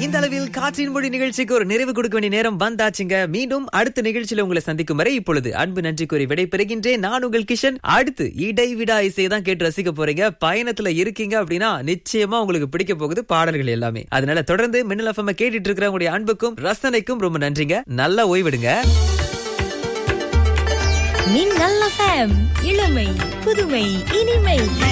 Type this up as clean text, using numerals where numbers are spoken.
இந்த அளவில் காற்றின் மொழி நிகழ்ச்சிக்கு ஒரு நிறைவு கொடுக்க வேண்டிய நேரம் வந்தாச்சுங்க. மீண்டும் அடுத்த நிகழ்ச்சியில உங்களை சந்திக்கும் வரை இப்பொழுது அன்பு நன்றி கூறி விடைபெறுகின்றேன். நான் உங்கள் கிஷன். அடுத்து இடைவிடா இசையை தான் கேட்டு ரசிக்க போறீங்க. பயணத்துல இருக்கீங்க அப்படின்னா நிச்சயமா உங்களுக்கு பிடிக்க போகுது பாடல்கள் எல்லாமே. அதனால தொடர்ந்து மின்னல் எஃப்எம் கேட்டுட்டு இருக்கிற உங்களுடைய அன்புக்கும் ரசனைக்கும் ரொம்ப நன்றிங்க. நல்லா ஓய்விடுங்க. மின்னல் எஃப்எம், இளமை புதுமை இனிமை.